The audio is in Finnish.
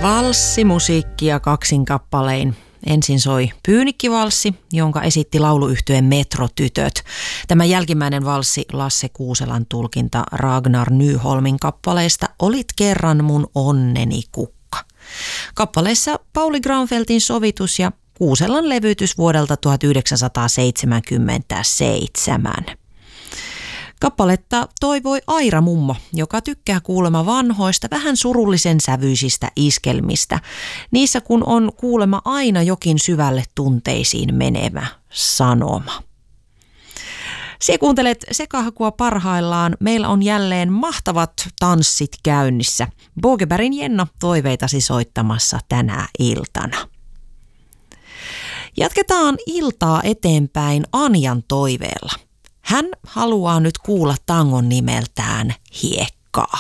Valssimusiikkia kaksin kappalein. Ensin soi Pyynikkivalssi, jonka esitti lauluyhtyeen Metrotytöt. Tämä jälkimmäinen valssi Lasse Kuuselan tulkinta Ragnar Nyholmin kappaleesta Olit kerran mun onneni kukka. Kappaleessa Pauli Granfeltin sovitus ja Kuuselan levytys vuodelta 1977. Kappaletta toivoi Aira mummo, joka tykkää kuulemma vanhoista, vähän surullisen sävyisistä iskelmistä. Niissä kun on kuulemma aina jokin syvälle tunteisiin menevä sanoma. Sie kuuntelet Sekahakua parhaillaan. Meillä on jälleen mahtavat tanssit käynnissä. Bogebergin Jenno toiveitasi soittamassa tänä iltana. Jatketaan iltaa eteenpäin Anjan toiveella. Hän haluaa nyt kuulla tangon nimeltään Hiekkaa.